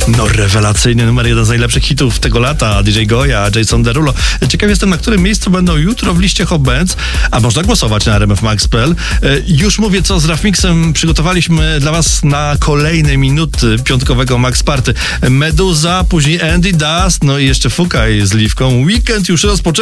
No, rewelacyjny numer 1 z najlepszych hitów tego lata. DJ Goya, Jason Derulo. Ciekaw jestem, na którym miejscu będą jutro w liście Hot Bands, a można głosować na RMFMax.pl. Już mówię, co z Rafmixem przygotowaliśmy dla was na kolejne minuty piątkowego Max Party. Meduza, później Andy Dust, no i jeszcze Fukaj z Liwką. Weekend już rozpoczęty.